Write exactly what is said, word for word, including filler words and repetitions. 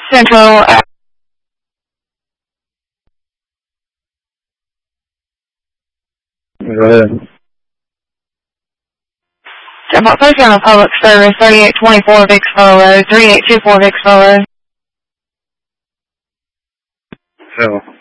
Central. Uh, Go ahead. Temple Station on Public Service, thirty-eight twenty-four Vicksville Road, three eight two four Vicksville Road. Hell.